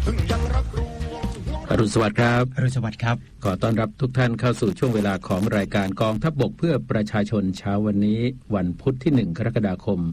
อรุณสวัสดิ์ครับอรุณสวัสดิ์ครับขอต้อนรับทุกท่านเข้าสู่ช่วงเวลาของรายการกองทัพบกเพื่อประชาชนเช้าวันนี้วันพุธที่1กรกฎาคม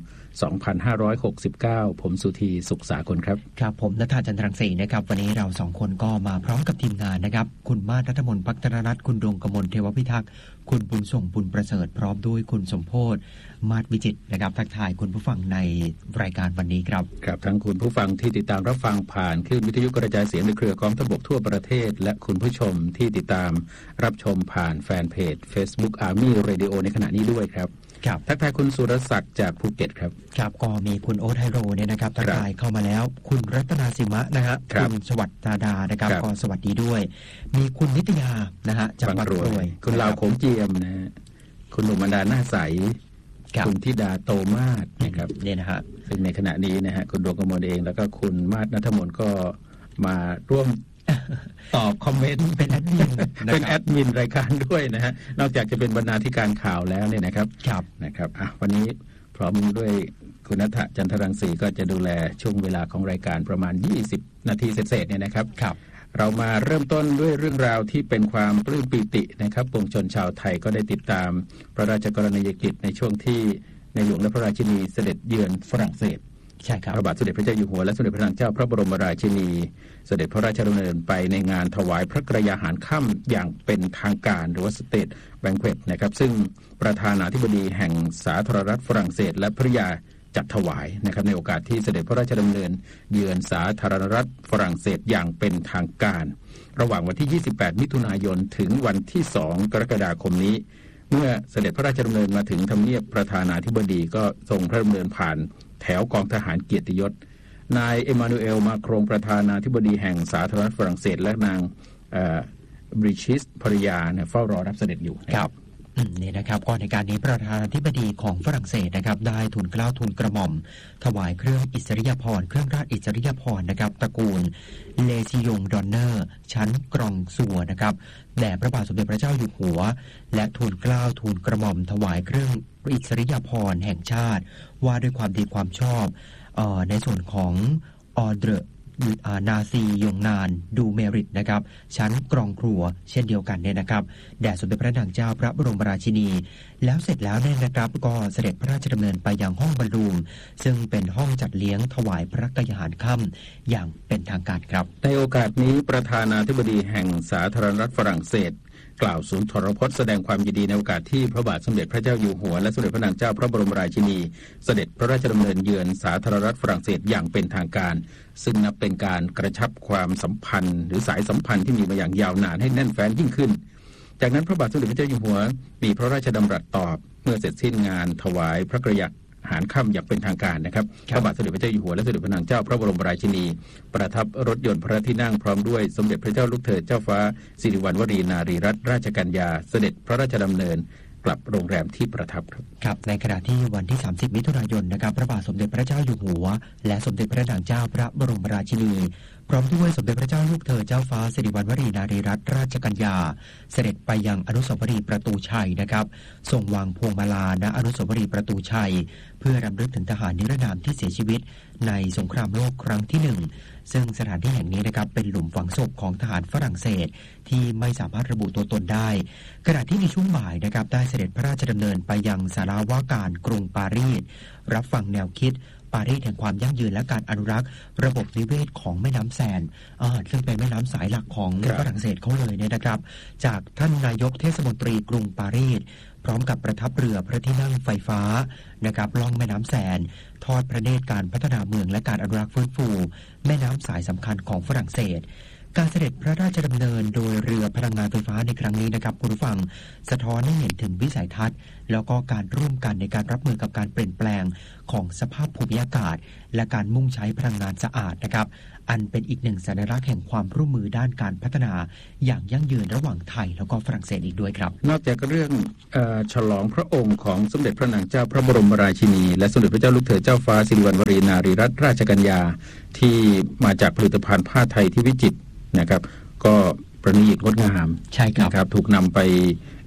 2569ผมสุธีสุขสากลครับครับผมณัฐาจันทรังสีนะครับวันนี้เรา2คนก็มาพร้อมกับทีมงานนะครับคุณมาศ ณัฐมนต์ ภักตรรัตน์คุณดวงกมลเทวพิทักษ์คุณบุญส่งบุญประเสริฐพร้อมด้วยคุณสมโพธิ์มาศวิจิตรนะครับทักทายคุณผู้ฟังในรายการวันนี้ครับครับทั้งคุณผู้ฟังที่ติดตามรับฟังผ่านคลื่นวิทยุกระจายเสียงในเครือกองทัพบกทั่วประเทศและคุณผู้ชมที่ติดตามรับชมผ่านแฟนเพจ Facebook Army Radio ในขณะนี้ด้วยครับทักทายคุณสุรศักดิ์จากภูเก็ตครับครับก็มีคุณโอ๊ตไฮโรเนี่ยนะครับทักทายเข้ามาแล้วคุณรัตนาสิมะนะฮะคุณสวัสดิ์ตาดานะครับก็สวัสดีด้วยมีคุณนิตยานะฮะจากบางกรวยคุณลาวโขงเจียมนะฮะคุณหนุ่มดาหน้าใสคุณธิดาโตมาศนะครับเนี่ยนะฮะซึ่งในขณะนี้นะฮะคุณดวงกมลเองแล้วก็คุณมาศ ณัฐมนต์ก็มาร่วมตอบคอมเมนต์เป็นแอดมินเป็นแอดมินรายการด้วยนะฮะนอกจากจะเป็นบรรณาธิการข่าวแล้วเนี่ยนะครับนะครับวันนี้พร้อมด้วยคุณณัฐจันทรังสีก็จะดูแลช่วงเวลาของรายการประมาณ20นาทีเศษๆเนี่ยนะครับเรามาเริ่มต้นด้วยเรื่องราวที่เป็นความปลื้มปิตินะครับปวงชนชาวไทยก็ได้ติดตามพระราชกรณียกิจในช่วงที่ในหลวงและพระราชินีเสด็จเยือนฝรั่งเศสใช่ครับพระบาทสมเด็จพระเจ้าอยู่หัวและสมเด็จพระนางเจ้าพระบรมราชินีเสด็จพระราชดำเนินไปในงานถวายพระกรยาหารค่ำอย่างเป็นทางการหรือว่า State Banquet นะครับซึ่งประธานาธิบดีแห่งสาธารณรัฐฝรั่งเศสและภริยาจัดถวายนะครับในโอกาสที่เสด็จพระราชดำเนินเยือนสาธารณรัฐฝรั่งเศสอย่างเป็นทางการระหว่างวันที่28มิถุนายนถึงวันที่2กรกฎาคมนี้เมื่อเสด็จพระราชดำเนินมาถึงทำเนียบประธานาธิบดีก็ทรงพระดำเนินผ่านแถวกองทหารเกียรติยศนายเอมานูเอลมาโครงประธานาธิบดีแห่งสาธารณรัฐฝรั่งเศสและนางบริชิสภริยาเนี่ยเฝ้ารอรับเสด็จอยู่ครับนี่นะครับก่อนในการนี้ประธานาธิบดีของฝรั่งเศสนะครับได้ทูลเกล้าทูลกระหม่อมถวายเครื่องอิสริยาภรณ์เครื่องราชอิสริยาภรณ์นะครับตระกูลเลซิยงดอนเนอร์ชั้นกรองซัวนะครับแด่พระบาทสมเด็จพระเจ้าอยู่หัวและทูลเกล้าทูลกระหม่อมถวายเครื่องอิสริยาภรณ์แห่งชาติว่าด้วยความดีความชอบในส่วนของออเดรนาซียงนานดูเมริตนะครับชั้นกรองครัวเช่นเดียวกันเนี่ยนะครับแด่สมเด็จพระนางเจ้าพระบรมราชินีแล้วเสร็จแล้วเนี่ยนะครับก็เสด็จพระราชดำเนินไปยังห้องบรรลูมซึ่งเป็นห้องจัดเลี้ยงถวายพระกยาหารค่ำอย่างเป็นทางการครับในโอกาสนี้ประธานาธิบดีแห่งสาธารณรัฐฝรั่งเศสกล่าวสุนทรพจน์แสดงความยินดีในโอกาสที่พระบาทสมเด็จพระเจ้าอยู่หัวและสมเด็จพระนางเจ้าพระบรมราชินีเสด็จพระราชดำเนินเยือนสาธารณรัฐฝรั่งเศสอย่างเป็นทางการซึ่งนับเป็นการกระชับความสัมพันธ์หรือสายสัมพันธ์ที่มีมาอย่างยาวนานให้แน่นแฟ้นยิ่งขึ้นจากนั้นพระบาทสมเด็จพระเจ้าอยู่หัวมีพระราชดำรัสตอบเมื่อเสร็จสิ้นงานถวายพระกรยาหารค่ำอย่างเป็นทางการนะครับพระบาทสมเด็จพระเจ้าอยู่หัวและสมเด็จพระนางเจ้าพระบรมราชินีประทับรถยนต์พระที่นั่งพร้อมด้วยสมเด็จพระเจ้าลูกเธอเจ้าฟ้าสิริวัณวรีนารีรัตนราชกัญญาเสด็จพระราชดำเนินกลับโรงแรมที่ประทับครับในขณะที่วันที่30มิถุนายนนะครับพระบาทสมเด็จพระเจ้าอยู่หัวและสมเด็จพระนางเจ้าพระบรมราชินีพร้อมด้วยสมเด็จพระเจ้าลูกเธอเจ้าฟ้าสิริวัณวรีนารีรัตนราชกัญญาเสด็จไปยังอนุสาวรีย์ประตูชัยนะครับทรงวางพวงมาลาณอนุสาวรีย์ประตูชัยเพื่อรำลึกถึงทหารนิรนามที่เสียชีวิตในสงครามโลกครั้งที่1ซึ่งสถานที่แห่งนี้นะครับเป็นหลุมฝังศพของทหารฝรั่งเศสที่ไม่สามารถระบุตัวตนได้ขณะที่ในช่วงบ่ายนะครับได้เสด็จพระราชดำเนินไปยังศาลาว่าการกรุงปารีสรับฟังแนวคิดปารีสแห่งความยั่งยืนและการอนุรักษ์ระบบนิเวศของแม่น้ำแซนซึ่งเป็นแม่น้ำสายหลักของฝรั่งเศสเขาเลยเนี่ยนะครับจากท่านนายกเทศมนตรีกรุงปารีสพร้อมกับประทับเรือพระที่นั่งไฟฟ้านะครับล่องแม่น้ำแซนทอดพระเนตรการพัฒนาเมืองและการอนุรักษ์ฟื้นฟูแม่น้ำสายสำคัญของฝรั่งเศสการเสด็จพระราชดำเนินโดยเรือพลังงานไฟฟ้าในครั้งนี้นะครับคุณผู้ฟังสะท้อนให้เห็นถึงวิสัยทัศน์แล้วก็การร่วมกันในการรับมือกับการเปลี่ยนแปลงของสภาพภูมิอากาศและการมุ่งใช้พลังงานสะอาดนะครับอันเป็นอีกหนึ่งสัญลักษณ์แห่งความร่วมมือด้านการพัฒนาอย่างยั่งยืนระหว่างไทยแล้วก็ฝรั่งเศสอีกด้วยครับนอกจากเรื่องฉลองพระองค์ของสมเด็จพระนางเจ้าพระบรมราชินีและสมเด็จพระเจ้าลูกเธอเจ้าฟ้าสิริวัณวรีนารีรัตนราชกัญญาที่มาจากผลิตภัณฑ์ผ้าไทยที่วิจิตรนะครับก็ประณีตงดงามใช่ครับถูกนำไป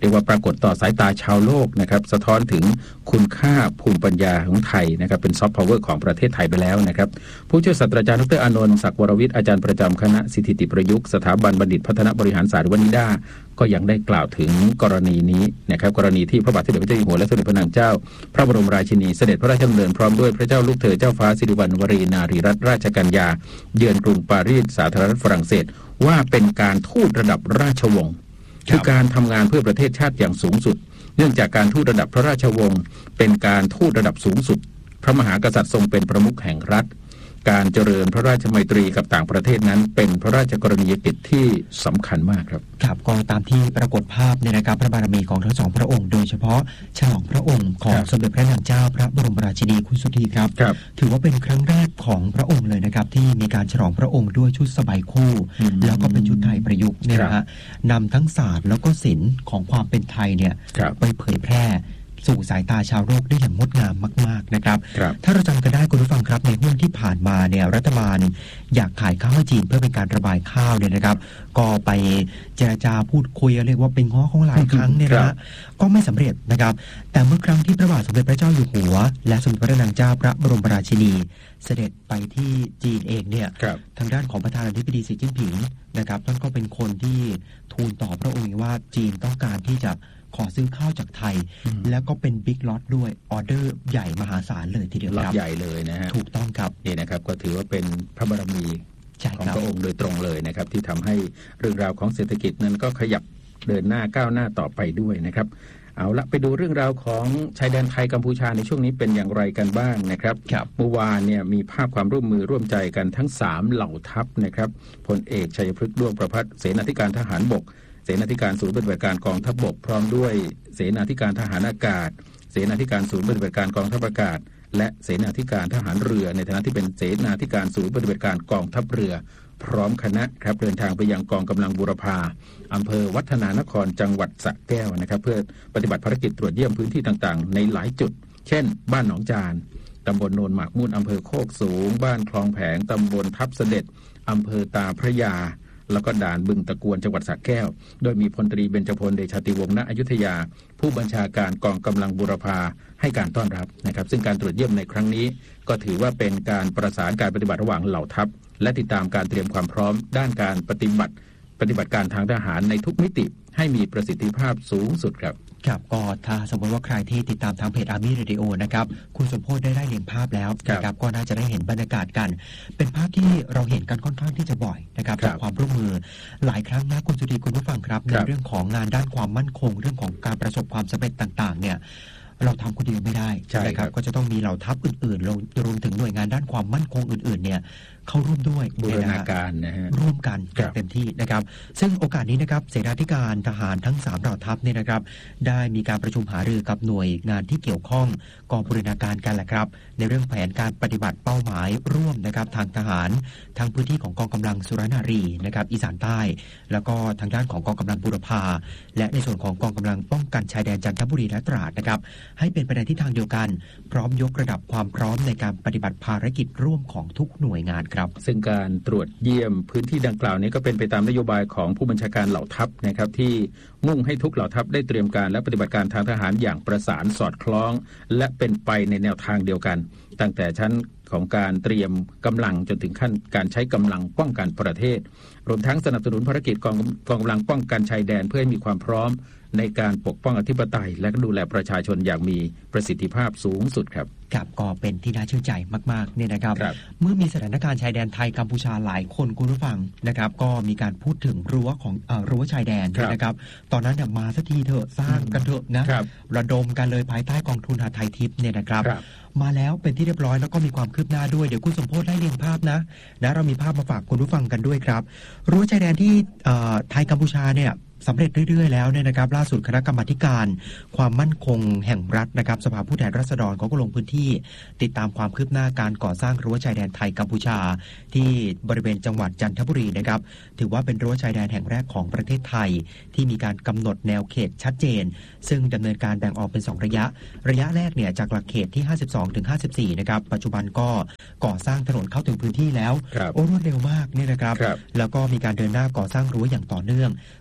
เรียกว่าปรากฏต่อสายตาชาวโลกนะครับสะท้อนถึงคุณค่าภูมิปัญญาของไทยนะครับเป็นซอฟต์พาวเวอร์ของประเทศไทยไปแล้วนะครับผู้ช่วยศาสตราจารย์ดร.อานนท์ศักดิ์วรวิทย์อาจารย์ประจำคณะสถิติประยุกต์สถาบันบัณฑิตพัฒนบริหารศาสตร์วนิดาก็ยังได้กล่าวถึงกรณีนี้นะครับกรณีที่พระบาทสมเด็จพระเจ้าอยู่หัวและสมเด็จพระนางเจ้าพระบรมราชินีเสด็จพระราชดำเนินพร้อมด้วยพระเจ้าลูกเธอเจ้าฟ้าสิริวัณวรีนารีรัตนราชกัญญาเยือนกรุงปารีสสาธารณรัฐฝรั่งเศสว่าเป็นการทูตระดับราชวงศ์คือการทำงานเพื่อประเทศชาติอย่างสูงสุดเนื่องจากการทูตระดับพระราชวงศ์เป็นการทูตระดับสูงสุดพระมหากษัตริย์ทรงเป็นประมุขแห่งรัฐการเจริญพระราชมัยตรีกับต่างประเทศนั้นเป็นพระราชกรณียกิจที่สำคัญมากครับครับก็ตามที่ปรากฏภาพในนะครับพระบารมีของทั้งสองพระองค์โดยเฉพาะฉลองพระองค์ของสมเด็จพระนางเจ้าพระบรมราชินีคุณสุธีครับถือว่าเป็นครั้งแรกของพระองค์เลยนะครับที่มีการฉลองพระองค์ด้วยชุดสบายคู่แล้วก็เป็นชุดไทยประยุกต์เนี่ยนะฮะนำทั้งศาสตร์แล้วก็ศิลป์ของความเป็นไทยเนี่ยไปเผยแพร่สู่สายตาชาวโลกได้อย่างงดงามมากๆนะครับถ้าเราจำกันได้คุณผู้ฟังครับในห่วงที่ผ่านมาเนี่ยรัฐบาลอยากขายข้าวให้จีนเพื่อเป็นการระบายข้าวเนี่ยนะครับก็ไปเจรจาพูดคุยเรียกว่าเป็นง้อของหลายครั้งเนี่ยนะก็ไม่สำเร็จนะครับแต่เมื่อครั้งที่พระบาทสมเด็จพระเจ้าอยู่หัวและสมเด็จพระนางเจ้าพระบรมราชินีเสด็จไปที่จีนเองเนี่ยทางด้านของประธานาธิบดีสีจิ้นผิงนะครับท่านก็เป็นคนที่ทูลต่อพระองค์ว่าจีนต้องการที่จะขอซื้อข้าวจากไทยแล้วก็เป็นบิ๊กล็อตด้วยออเดอร์ใหญ่มหาศาลเลยทีเดียวครับใหญ่เลยนะฮะถูกต้องครับนี่นะครับก็ถือว่าเป็นพระบารมีของพระองค์โดยตรงเลยนะครับที่ทำให้เรื่องราวของเศรษฐกิจนั้นก็ขยับเดินหน้าก้าวหน้าต่อไปด้วยนะครับเอาละไปดูเรื่องราวของชายแดนไทยกัมพูชาในช่วงนี้เป็นอย่างไรกันบ้างนะครับเมื่อวานเนี่ยมีภาพความร่วมมือร่วมใจกันทั้ง3เหล่าทัพนะครับพลเอกชัยพฤกษ์ด้วงประภัสเสนาธิการทหารบกเสนาธิการศูนย์ปฏิบัติการกองทัพบกพร้อมด้วยเสนาธิการทหารอากาศเสนาธิการศูนย์ปฏิบัติการกองทัพอากาศและเสนาธิการทหารเรือในฐานะที่เป็นเสนาธิการศูนย์ปฏิบัติการกองทัพเรือพร้อมคณะครับเดินทางไปยังกองกำลังบูรพาอำเภอวัฒนานครจังหวัดสระแก้วนะครับเพื่อปฏิบัติภารกิจตรวจเยี่ยมพื้นที่ต่างๆในหลายจุดเช่นบ้านหนองจานตำบลโนนหมากมุ่นอำเภอโคกสูงบ้านคลองแผงตำบลทับเสด็จอำเภอตาพระยาแล้วก็ด่านบึงตะกวนจังหวัดสระแก้วโดยมีพลตรีเบญจพลเดชาติวงศ์ณอยุธยาผู้บัญชาการกองกำลังบูรพาให้การต้อนรับนะครับซึ่งการตรวจเยี่ยมในครั้งนี้ก็ถือว่าเป็นการประสานการปฏิบัติระหว่างเหล่าทัพและติดตามการเตรียมความพร้อมด้านการปฏิบัติการทางทหารในทุกมิติให้มีประสิทธิภาพสูงสุดครับครับก็ถ้าสมมติว่าใครที่ติดตามทางเพจ Army Radio นะครับคุณสมโพธิ์ได้เห็นภาพแล้วนะครับก็น่าจะได้เห็นบรรยากาศกันเป็นภาพที่เราเห็นกันค่อนข้างที่จะบ่อยนะครับจากความร่วมมือหลายครั้งนะคุณสุธีคุณผู้ฟังครับในเรื่องของงานด้านความมั่นคงเรื่องของการประสบความสำเร็จต่างๆเนี่ยเราทำคนเดียวไม่ได้นะครับก็จะต้องมีเหล่าทัพอื่นๆรวมถึงหน่วยงานด้านความมั่นคงอื่นๆเนี่ยเข้าร่วมด้วยบูรณาการนะฮะร่วมกันเต็มที่นะครับซึ่งโอกาสนี้นะครับเสนาธิการทหารทั้ง3เหล่าทัพเนี่ยนะครับได้มีการประชุมหารือกับหน่วยงานที่เกี่ยวข้องกองบูรณาการกันแหละครับในเรื่องแผนการปฏิบัติเป้าหมายร่วมนะครับทางทหารทางพื้นที่ของกองกำลังสุรนารีนะครับอีสานใต้แล้วก็ทางด้านของกองกำลังบูรพาและในส่วนของกองกำลังป้องกันชายแดนจันทบุรีและตราดนะครับให้เป็นไปในทิศทางเดียวกันพร้อมยกระดับความพร้อมในการปฏิบัติภารกิจร่วมของทุกหน่วยงานซึ่งการตรวจเยี่ยมพื้นที่ดังกล่าวนี้ก็เป็นไปตามนโยบายของผู้บัญชาการเหล่าทัพนะครับที่มุ่งให้ทุกเหล่าทัพได้เตรียมการและปฏิบัติการทางทหารอย่างประสานสอดคล้องและเป็นไปในแนวทางเดียวกันตั้งแต่ชั้นของการเตรียมกำลังจนถึงขั้นการใช้กำลังป้องกันประเทศรวมทั้งสนับสนุนภารกิจกองกำลังป้องกันชายแดนเพื่อให้มีความพร้อมในการปกป้องอธิปไตยและดูแลประชาชนอย่างมีประสิทธิภาพสูงสุดครับครับก็เป็นที่น่าชื่นใจมากๆเนี่ยนะครับเมื่อมีสถานการณ์ชายแดนไทยกัมพูชาหลายคนคุณผู้ฟังนะครับก็มีการพูดถึงรั้วชายแดนนะครับตอนนั้นเนี่ยมาสักทีเถอะสร้างกันเถอะนะระดมกันเลยภายใต้กองทุนหาไทยทิพย์เนี่ยนะครับมาแล้วเป็นที่เรียบร้อยแล้วก็มีความคืบหน้าด้วยเดี๋ยวคุณสมโพธิ์ได้เรียงภาพนะเรามีภาพมาฝากคุณผู้ฟังกันด้วยครับรั้วชายแดนที่ไทยกัมพูชาเนี่ยสำเร็จเรื่อยๆแล้วเนี่ยนะครับล่าสุดคณะกรรมาการความมั่นคงแห่งรัฐนะครับสภาผู้แทนราษฎรก็ลงพื้นที่ติดตามความคืบหน้าการก่อสร้างรั้วชายแดนไทยกัมพูชาที่บริเวณจังหวัดจันทบุรีนะครับถือว่าเป็นรั้วชายแดนแห่งแรกของประเทศไทยที่มีการกำหนดแนวเขตชัดเจนซึ่งดำเนินการแบ่งออกเป็น2ระยะแรกเนี่ยจากหลักเขตที่52ถึง54นะครับปัจจุบันก็ก่อสร้างถนนเข้าถึงพื้นที่แล้วรวดเร็วมากเนี่ยนะครับแล้วก็มีการเดินหน้าก่อสร้างรั้วอย่างต่อเนื่องส่วนระยะ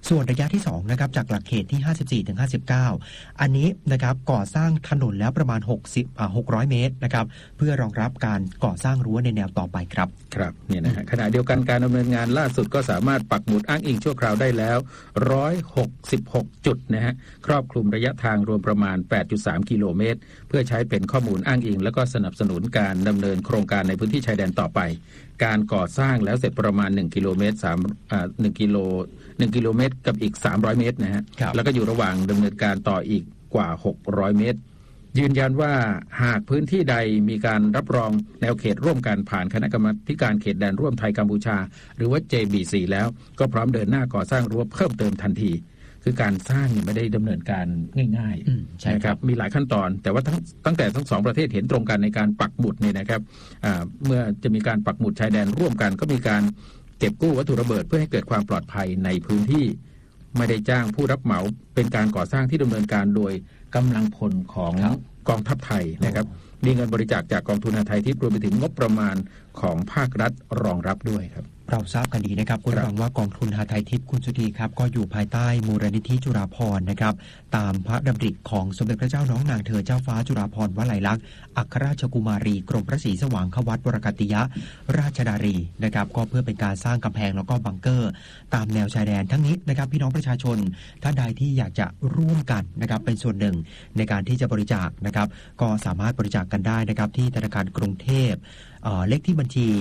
ที่2นะครับจากหลักเขตที่54ถึง59อันนี้นะครับก่อสร้างถนนแล้วประมาณ600เมตรนะครับเพื่อรองรับการก่อสร้างรั้วในแนวต่อไปครับครับเนี่ยนะฮะขณะเดียวกันการดำเนินงานล่าสุดก็สามารถปักหมุดอ้างอิงชั่วคราวได้แล้ว166จุดนะฮะครอบคลุมระยะทางรวมประมาณ 8.3 กิโลเมตรเพื่อใช้เป็นข้อมูลอ้างอิงแล้วก็สนับสนุนการดำเนินโครงการในพื้นที่ชายแดนต่อไปการก่อสร้างแล้วเสร็จประมาณ1กิโลเมตร1กิโลเมตรกับอีก300เมตรนะฮะแล้วก็อยู่ระหว่างดำเนินการต่ออีกกว่า600เมตรยืนยันว่าหากพื้นที่ใดมีการรับรองแนวเขตร่วมกันผ่านคณะกรรมาการเขตแดนร่วมไทยกัมพูชาหรือว่า JB4 แล้วก็พร้อมเดินหน้าก่อสร้างรั้วเพิ่มเติมทันทีคือการสร้างเนี่ยไม่ได้ดำเนินการง่ายๆนะครับมีหลายขั้นตอนแต่ว่าตั้งแต่ทั้งสองประเทศเห็นตรงกันในการปักหมุดเนี่ยนะครับเมื่อจะมีการปักหมุดชายแดนร่วมกันก็มีการเก็บกู้วัตถุระเบิดเพื่อให้เกิดความปลอดภัยในพื้นที่ไม่ได้จ้างผู้รับเหมาเป็นการก่อสร้างที่ดำเนินการโดยกำลังพลของกองทัพไทยนะครับมีเงินบริจาคจากกองทุนอาไทยที่รวมไปถึงงบประมาณของภาครัฐรองรับด้วยครับเราทราบกันดีนะครับคุณฟังว่ากองทุนหาไทยทิพย์คุณสุธีครับก็อยู่ภายใต้มูลนิธิจุฬาภรณ์นะครับตามพระดำริของสมเด็จพระเจ้าน้องนางเธอเจ้าฟ้าจุฬาภรณ์วลัยลักษณ์อัครราชกุมารีกรมพระศรีสว่างควัตวรกัตติยราชดารีนะครับก็เพื่อเป็นการสร้างกำแพงแล้วก็บังเกอร์ตามแนวชายแดนทั้งนี้นะครับพี่น้องประชาชนท่านใดที่อยากจะร่วมกันนะครับเป็นส่วนหนึ่งในการที่จะบริจาคนะครับก็สามารถบริจาคกันได้นะครับที่ธนาคารกรุงเทพเลขที่บัญชี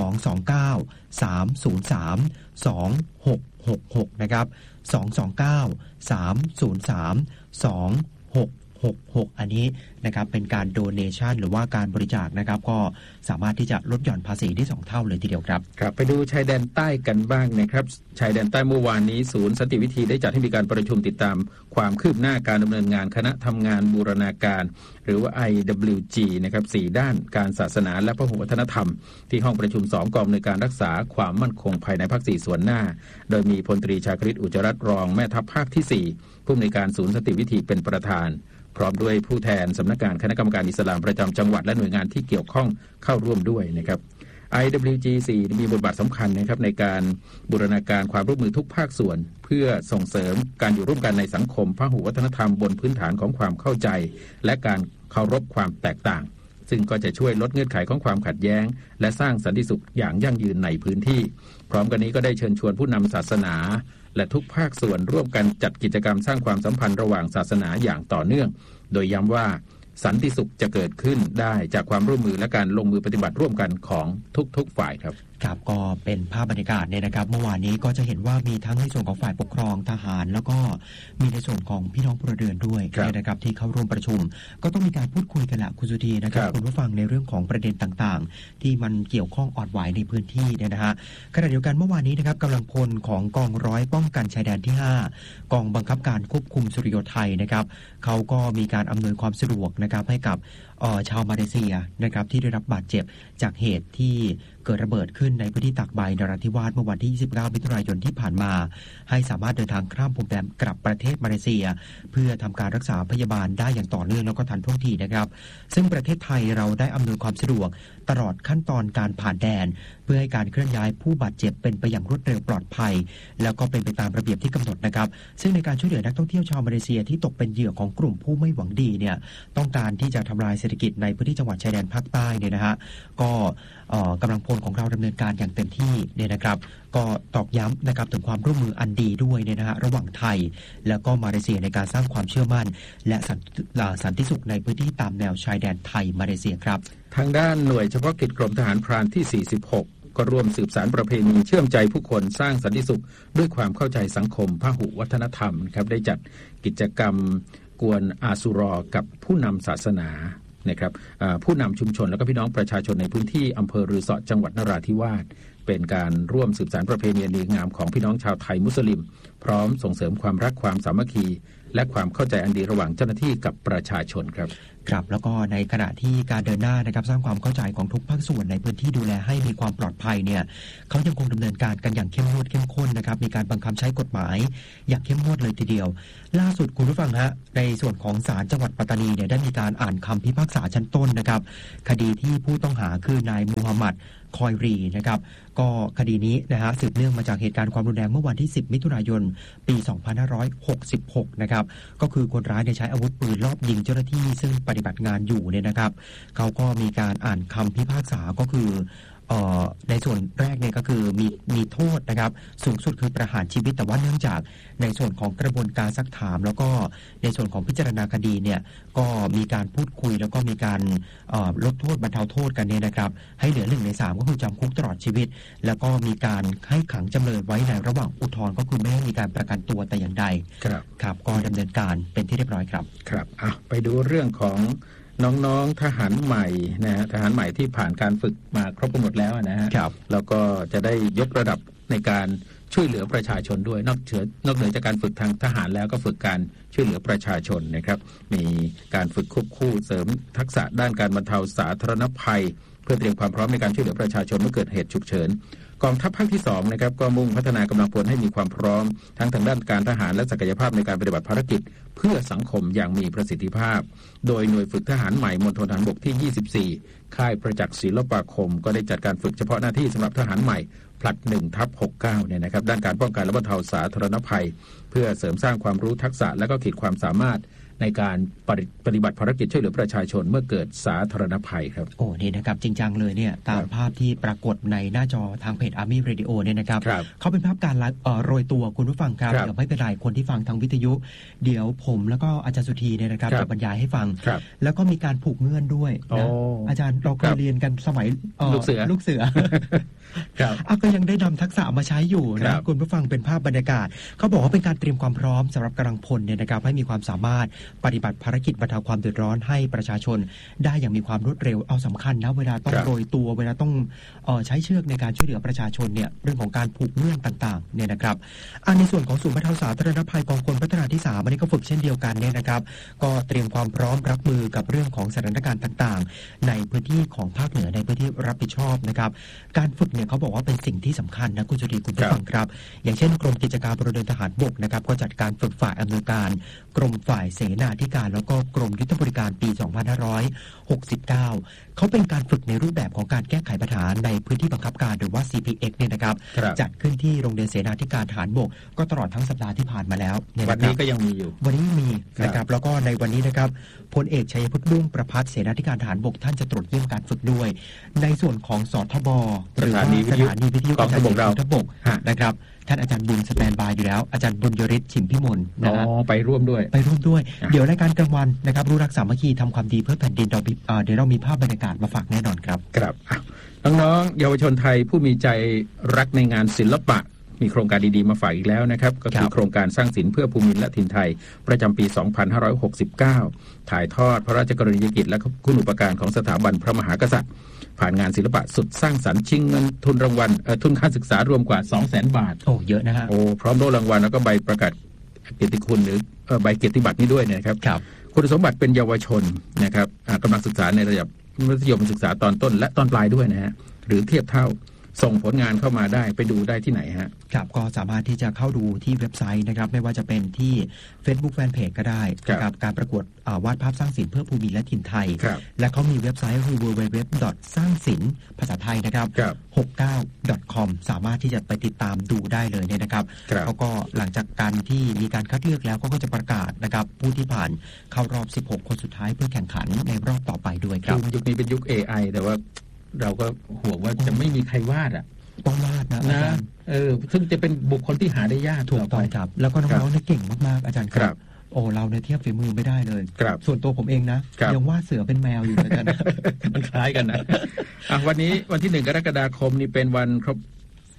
229-303-2666นะครับ229-303-2666อันนี้นะครับเป็นการโดเนชั่นหรือว่าการบริจาคนะครับก็สามารถที่จะลดหย่อนภาษีได้2เท่าเลยทีเดียวครับครับไปดูชายแดนใต้กันบ้างนะครับชายแดนใต้เมื่อวานนี้ศูนย์สันติวิธีได้จัดให้มีการประชุมติดตามความคืบหน้าการดำเนินงานคณะทำงานบูรณาการหรือว่า IWG นะครับ4ด้านการศาสนาและพหุวัฒนธรรมที่ห้องประชุม2กองอำนวยการรักษาความมั่นคงภายในภาค4ส่วนหน้าโดยมีพลตรีชาคริตอุจจารัตน์รองแม่ทัพภาคที่4ผู้อำนวยการศูนย์สันติวิธีเป็นประธานพร้อมด้วยผู้แทนสำนักงานคณะกรรมการอิสลามประจำจังหวัดและหน่วยงานที่เกี่ยวข้องเข้าร่วมด้วยนะครับ IWG 4มีบทบาทสำคัญนะครับในการบูรณาการความร่วมมือทุกภาคส่วนเพื่อส่งเสริมการอยู่ร่วมกันในสังคมพหุวัฒนธรรมบนพื้นฐานของความเข้าใจและการเคารพความแตกต่างซึ่งก็จะช่วยลดเงื่อนไขของความขัดแย้งและสร้างสันติสุขอย่างยั่งยืนในพื้นที่พร้อมกันนี้ก็ได้เชิญชวนผู้นำศาสนาและทุกภาคส่วนร่วมกันจัดกิจกรรมสร้างความสัมพันธ์ระหว่างศาสนาอย่างต่อเนื่องโดยย้ำว่าสันติสุขจะเกิดขึ้นได้จากความร่วมมือและการลงมือปฏิบัติร่วมกันของทุกฝ่ายครับครับก็เป็นภาพบรรยากาศเนี่ยนะครับเมื่อวานนี้ก็จะเห็นว่ามีทั้งในส่วนของฝ่ายปกครองทหารแล้วก็มีในส่วนของพี่น้องพลเรือนด้วยนะครับที่เข้าร่วมประชุมก็ต้องมีการพูดคุยกันแหละคุณสุธีนะครับคุณผู้ฟังในเรื่องของประเด็นต่างๆที่มันเกี่ยวข้องอ่อนไหวในพื้นที่เนี่ยนะฮะขณะเดียวกันเมื่อวานนี้นะครับกำลังพลของกองร้อยป้องกันชายแดนที่5กองบังคับการควบคุมสุริโยไทยนะครับเขาก็มีการอำนวยความสะดวกนะครับให้กับชาวมาเลเซียนะครับที่ได้รับบาดเจ็บจากเหตุที่เกิดระเบิดขึ้นในพื้นที่ตากใบนราธิวาสเมื่อวันที่29มิถุนายนที่ผ่านมาให้สามารถเดินทางข้ามพรมแดนกลับประเทศมาเลเซียเพื่อทำการรักษาพยาบาลได้อย่างต่อเนื่องแล้วก็ทันท่วงทีนะครับซึ่งประเทศไทยเราได้อำนวยความสะดวกตลอดขั้นตอนการผ่านแดนเพื่อให้การเคลื่อนย้ายผู้บาดเจ็บเป็นไปอย่างรวดเร็วปลอดภัยแล้วก็เป็นไปตามระเบียบที่กำหนดนะครับซึ่งในการช่วยเหลือนักท่องเที่ยวชาวมาเลเซียที่ตกเป็นเหยื่อของกลุ่มผู้ไม่หวังดีเนี่ยต้องการที่จะทำลายเศรษฐกิจในพื้นที่จังหวัดชายแดนภาคใต้เนี่ยนะฮะก็กำลังพลของเราดำเนินการอย่างเต็มที่เนี่ยนะครับก็ตอกย้ำนะครับถึงความร่วมมืออันดีด้วยเนี่ยนะฮะระหว่างไทยแล้วก็มาเลเซียในการสร้างความเชื่อมั่นและสันติสุขในพื้นที่ตามแนวชายแดนไทยมาเลเซียครับทางด้านหน่วยเฉพาะกิจกรมทหารพรานที่46ก็ร่วมสืบสานประเพณีเชื่อมใจผู้คนสร้างสันติสุขด้วยความเข้าใจสังคมพหุวัฒนธรรมครับได้จัดกิจกรรมกวนอาสุรอกับผู้นำศาสนานะครับผู้นำชุมชนและก็พี่น้องประชาชนในพื้นที่อำเภอรือสอจังหวัดนราธิวาสเป็นการร่วมสืบสานประเพณีดีงามของพี่น้องชาวไทยมุสลิมพร้อมส่งเสริมความรักความสามัคคีและความเข้าใจอันดีระหว่างเจ้าหน้าที่กับประชาชนครับครับแล้วก็ในขณะที่การเดินหน้านะครับสร้างความเข้าใจของทุกภาคส่วนในพื้นที่ดูแลให้มีความปลอดภัยเนี่ยเขายังคงดำเนินการกันอย่างเข้มงวดเข้มข้นนะครับมีการบังคับใช้กฎหมายอย่างเข้มงวดเลยทีเดียวล่าสุดคุณผู้ฟังฮะในส่วนของศาลจังหวัดปัตตานีเนี่ยได้มีการอ่านคำพิพากษาชั้นต้นนะครับคดีที่ผู้ต้องหาคือนายมูฮัมหมัดคอยรีนะครับก็คดีนี้นะฮะสืบเนื่องมาจากเหตุการณ์ความรุนแรงเมื่อวันที่10มิถุนายนปี2566นะครับก็คือคนร้ายใช้อาวุธปืนลอบยิงเจ้าหน้าที่ซึ่งปฏิบัติงานอยู่เนี่ยนะครับเขาก็มีการอ่านคำพิพากษาก็คือในส่วนแรกเนี่ยก็คือมีโทษนะครับสูงสุดคือประหารชีวิตแต่ว่าเนื่องจากในส่วนของกระบวนการซักถามแล้วก็ในส่วนของพิจารณาคดีเนี่ยก็มีการพูดคุยแล้วก็มีการลดโทษบรรเทาโทษกันเนี่ยนะครับให้เหลือ1 ใน 3ก็คือจำคุกตลอดชีวิตแล้วก็มีการให้ขังจำเลยไว้ในระหว่างอุทธรณ์ก็คือไม่ให้มีการประกันตัวแต่อย่างใดครับก็ดำเนินการเป็นที่เรียบร้อยครับครับไปดูเรื่องของน้องๆทหารใหม่นะฮะทหารใหม่ที่ผ่านการฝึกมาครบหมดแล้วนะฮะแล้วก็จะได้ยกระดับในการช่วยเหลือประชาชนด้วยนอกเหนือจากการฝึกทางทหารแล้วก็ฝึกการช่วยเหลือประชาชนนะครับมีการฝึกควบคู่เสริมทักษะด้านการบรรเทาสาธารณภัยเพื่อเตรียมความพร้อมในการช่วยเหลือประชาชนเมื่อเกิดเหตุฉุกเฉินกองทัพภาคที่2นะครับก็มุ่งพัฒนากำลังพลให้มีความพร้อมทั้งทางด้านการทหารและศักยภาพในการปฏิบัติภารกิจเพื่อสังคมอย่างมีประสิทธิภาพโดยหน่วยฝึกทหารใหม่มณฑลทหารบกที่24ค่ายประจักษ์ศิลปาคมก็ได้จัดการฝึกเฉพาะหน้าที่สำหรับทหารใหม่ผลัด 1/69 เนี่ยนะครับด้านการป้องกันและบรรเทาสาธารณภัยเพื่อเสริมสร้างความรู้ทักษะและก็ขีดความสามารถในการปฏิบัติภารกิจช่วยเหลือประชาชนเมื่อเกิดสาธารณภัยครับโอ้นี่นะครับจริงจังเลยเนี่ยตามภาพที่ปรากฏในหน้าจอทางเพจ Army Radio เนี่ยนะครับเขาเป็นภาพการโรยตัวคุณผู้ฟังครับเดี๋ยวไม่เป็นไรคนที่ฟังทางวิทยุเดี๋ยวผมแล้วก็อาจารย์สุธีเนี่ยนะครับจะบรรยายให้ฟังแล้วก็มีการผูกเงื่อนด้วยนะอาจารย์เราเคยเรียนกันสมัยลูกเสือก็ยังได้นำทักษะมาใช้อยู่นะคุณผู้ฟังเป็นภาพบรรยากาศเขาบอกว่าเป็นการเตรียมความพร้อมสำหรับกำลังพลเนี่ยนะครับให้มีความสามารถปฏิบัติภารกิจบรรเทาความเดือดร้อนให้ประชาชนได้อย่างมีความรวดเร็วเอาสำคัญนะเวลาต้องโรยตัวเวลาต้องใช้เชือกในการช่วยเหลือประชาชนเนี่ยเรื่องของการผูกเงื่อนต่างๆเนี่ยนะครับในส่วนของศูนย์บรรเทาสาธารณภัยกองพลพัฒนาที่3อันนี้ก็ฝึกเช่นเดียวกันเนี่ยนะครับก็เตรียมความพร้อมรับมือกับเรื่องของสถานการณ์ต่างๆในพื้นที่ของภาคเหนือในพื้นที่รับผิดชอบนะครับการฝึกเนี่ยเขาบอกว่าเป็นสิ่งที่สำคัญนะคุณสุธีคุณผู้ฟังครับอย่างเช่นกรมกิจการพลเรือนทหารบกนะครับก็จัดการฝึกฝ่ายอำนวยการกรมฝ่ายเสนาธิการแล้วก็กรมยุทธบริการปี 2569 เขาเป็นการฝึกในรูปแบบของการแก้ไขปัญหาในพื้นที่บังคับการหรือว่า CPX เนี่ยนะครับจัดขึ้นที่โรงเรียนเสนาธิการทหารบกก็ตลอดทั้งสัปดาห์ที่ผ่านมาแล้ววันนี้ก็ยังมีอยู่วันนี้มีนะครับแล้วก็ในวันนี้นะครับพลเอกชัยพฤกษ์รุ่งประภัสเสนาธิการทหารบกท่านจะตรวจเยี่ยมการฝึกด้วยในส่วนของสทบหรือว่าสถานีวิทยุกองทัพบกนะครับท่านอาจารย์บุญสแตนบายอยู่แล้วอาจารย์บุญยริศชิมพิมลนะฮะไปร่วมด้วยเดี๋ยวรายการกลางวันนะครับรู้รักสามัคคีทำความดีเพื่อแผ่นดินเดี๋ยวเรามีภาพบรรยากาศมาฝากแน่นอนครับครับน้องๆเยาวชนไทยผู้มีใจรักในงานศิลปะมีโครงการดีๆมาฝากอีกแล้วนะครับก็คือโครงการสร้างศิลป์เพื่อภูมิและถิ่นไทยประจำปี 2569 ถ่ายทอดพระราชกรณียกิจและคุณูปการของสถาบันพระมหากษัตริย์ผ่านงานศิลปะสุดสร้างสรรค์ชิงเงินทุนรางวัลทุนการศึกษารวมกว่า 200,000 บาทโอ้เยอะนะฮะพร้อมโล่รางวัลแล้วก็ใบประกาศเกียรติคุณหรือใบเกียรติบัตรนี้ด้วยนะครับคุณสมบัติเป็นเยาวชนนะครับกำลังศึกษาในระดับมัธยมศึกษาตอนต้นและตอนปลายด้วยนะฮะหรือเทียบเท่าส่งผลงานเข้ามาได้ไปดูได้ที่ไหนฮะครับก็สามารถที่จะเข้าดูที่เว็บไซต์นะครับไม่ว่าจะเป็นที่ Facebook Fanpage ก็ได้นะครับการประกวดวาดภาพสร้างศิลป์เพื่อภูมิและถิ่นไทยและเขามีเว็บไซต์คือ www.sangsin ภาษาไทยนะครับ69.com สามารถที่จะไปติดตามดูได้เลยเนี่ยนะครับเขาก็หลังจากการที่มีการคัดเลือกแล้วก็จะประกาศนะครับผู้ที่ผ่านเข้ารอบ16คนสุดท้ายเพื่อแข่งขันในรอบต่อไปด้วยครับยุคนี้เป็นยุค AI แต่ว่าเราก็ห่วงว่าจะไม่มีใครวาดต้องวาดนะอาจารย์ซึ่งจะเป็นบุคคลที่หาได้ยากถูกต้องครับแล้วก็น้องๆเนี่ยเก่งมากๆอาจารย์ครับโอ้เราเนี่ยเทียบฝีมือไม่ได้เลยส่วนตัวผมเองนะยังวาดเสือเป็นแมวอยู่อาจารย์มันคล้ายกันนะวันนี้วันที่1 กรกฎาคมนี่เป็นวันครบ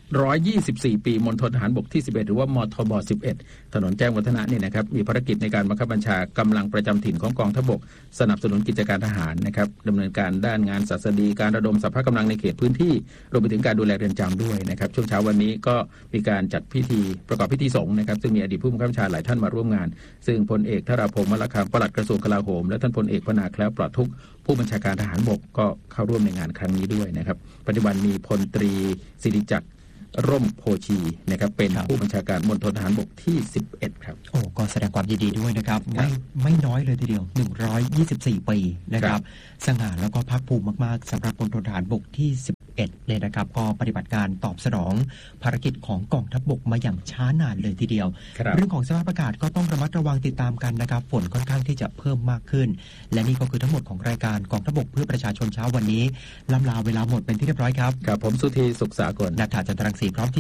124 ปีมณฑลทหารบกที่ 11 หรือว่ามทบ 11 ถนนแจ้งวัฒนะเนี่ยนะครับมีภารกิจในการบังคับบัญชากำลังประจำถิ่นของกองทัพบกสนับสนุนกิจการทหารนะครับดำเนินการด้านงานศาสดีการระดมสรรพกำลังในเขตพื้นที่รวมไปถึงการดูแลเรือนจำด้วยนะครับช่วงเช้าวันนี้ก็มีการจัดพิธีประกอบพิธีสงฆ์นะครับซึ่งมีอดีตผู้บังคับบัญชาหลายท่านมาร่วมงานซึ่งพลเอกธราพงษ์มลคำปลัดกระทรวงกลาโหมและท่านพลเอกพนาแคล้วปลอดทุกข์ผู้บัญชาการทหารบกก็เข้าร่วมในงานครั้งนี้ด้วยนะครับปัจจุบันมีพลตรีสิริจักรร่มโพชีนะครับเป็นผู้บัญชาการมณฑลทหารบกที่ 11 ครับโอ้ก็แสดงความยินดีด้วยนะครับไม่น้อยเลยทีเดียว124 ปีนะครับสง่าแล้วก็ภาคภูมิมากๆสำหรับมณฑลทหารบกที่ 11เลยนะครับก็ปฏิบัติการตอบสนองภารกิจของกองทัพบกมาอย่างช้านานเลยทีเดียวเรื่องของสภาพอากาศก็ต้องระมัดระวังติดตามกันนะครับฝนค่อนข้างที่จะเพิ่มมากขึ้นและนี่ก็คือทั้งหมดของรายการกองทัพบกเพื่อประชาชนเช้าวันนี้ล่ำลาเวลาหมดเป็นที่เรียบร้อยครับผมสุธีสุขสากลณ ฐานจันทรังสีพร้อม